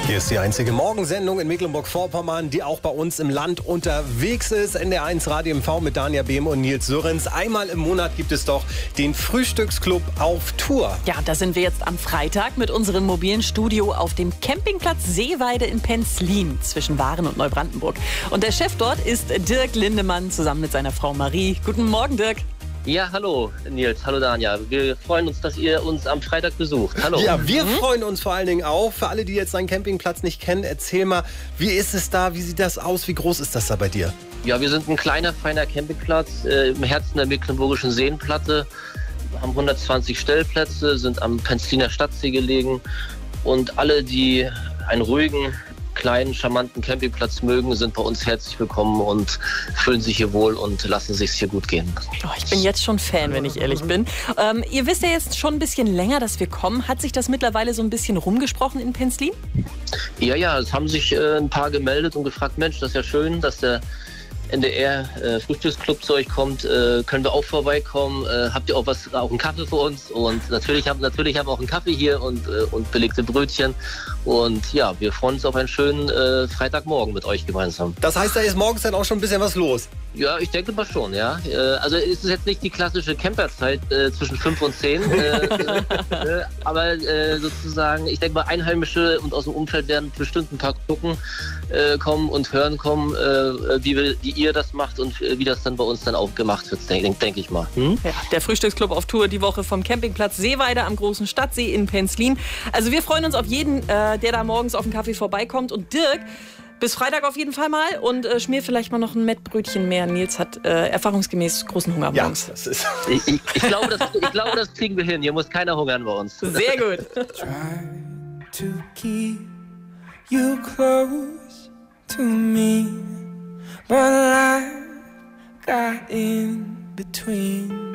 Hier ist die einzige Morgensendung in Mecklenburg-Vorpommern, die auch bei uns im Land unterwegs ist. NDR1 Radio MV mit Danja Behm und Nils Sörens. Einmal im Monat gibt es doch den Frühstücksclub auf Tour. Ja, da sind wir jetzt am Freitag mit unserem mobilen Studio auf dem Campingplatz Seeweide in Penzlin zwischen Waren und Neubrandenburg. Und der Chef dort ist Dirk Lindemann zusammen mit seiner Frau Marie. Guten Morgen, Dirk. Ja, hallo Nils, hallo Danja. Wir freuen uns, dass ihr uns am Freitag besucht. Hallo. Ja, wir freuen uns vor allen Dingen auch. Für alle, die jetzt deinen Campingplatz nicht kennen, erzähl mal, wie ist es da, wie sieht das aus, wie groß ist das da bei dir? Ja, wir sind ein kleiner, feiner Campingplatz im Herzen der Mecklenburgischen Seenplatte. Wir haben 120 Stellplätze, sind am Penzliner Stadtsee gelegen. Und alle, die einen ruhigen, kleinen, charmanten Campingplatz mögen, sind bei uns herzlich willkommen und fühlen sich hier wohl und lassen sich hier gut gehen. Oh, ich bin jetzt schon Fan, wenn ich ehrlich bin. Ihr wisst ja jetzt schon ein bisschen länger, dass wir kommen. Hat sich das mittlerweile so ein bisschen rumgesprochen in Penzlin? Ja, es haben sich ein paar gemeldet und gefragt, Mensch, das ist ja schön, dass der NDR Frühstücksclub zu euch kommt, können wir auch vorbeikommen, habt ihr auch einen Kaffee für uns? Und natürlich haben wir auch einen Kaffee hier und belegte Brötchen. Und ja, wir freuen uns auf einen schönen Freitagmorgen mit euch gemeinsam. Das heißt, da ist morgens dann auch schon ein bisschen was los? Ja, ich denke mal schon, ja. Also es ist jetzt nicht die klassische Camperzeit zwischen 5 und 10, aber sozusagen, ich denke mal, Einheimische und aus dem Umfeld werden bestimmt ein paar gucken kommen, wie ihr das macht und wie das dann bei uns dann auch gemacht wird, denke ich mal. Ja, der Frühstücksclub auf Tour die Woche vom Campingplatz Seeweide am großen Stadtsee in Penzlin. Also wir freuen uns auf jeden, der da morgens auf den Kaffee vorbeikommt. Und Dirk, bis Freitag auf jeden Fall mal und schmier vielleicht mal noch ein Mettbrötchen mehr. Nils hat erfahrungsgemäß großen Hunger morgens. Ja, das ist ich glaube, das kriegen wir hin. Hier muss keiner hungern bei uns. Sehr gut. Try to keep you close to me, but life got in between.